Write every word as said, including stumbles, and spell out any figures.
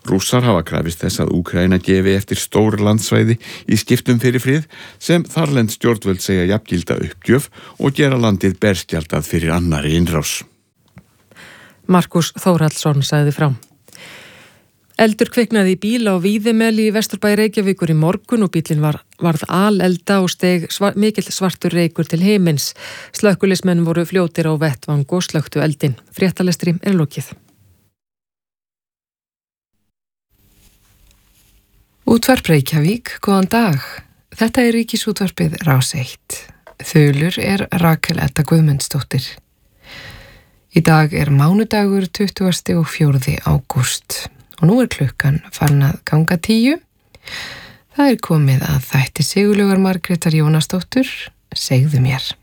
Rússar hafa krafist þess að Úkraína gefi eftir stór landsvæði í skiptum fyrir frið sem þarlend stjórnvöld segja jafngilda uppgjöf og gera landið berskjaldað fyrir annarri innrás. Markus Þórhallsson sagði frá. Eldur kviknaði í bíl á Víðimel í Vesturbæ Reykjavíkur í morgun og bíllinn var, varð alelda og steg svar, mikill svartur reykur til himins. Slökkviliðsmenn voru fljótir á vettvang og slökktu eldinn. Fréttalestri er lokið. Útvarp Reykjavík, góðan dag. Þetta er Ríkisútvarpið Rás eitt. Þulur er Rakel Edda Guðmundsdóttir. Í dag er mánudagur tuttugasti og fjórði ágúst. Og nú er klukkan farin að ganga tíu. Það er komið að þætti Sigurlaugar Margrétar Jónasdóttur, segðu mér.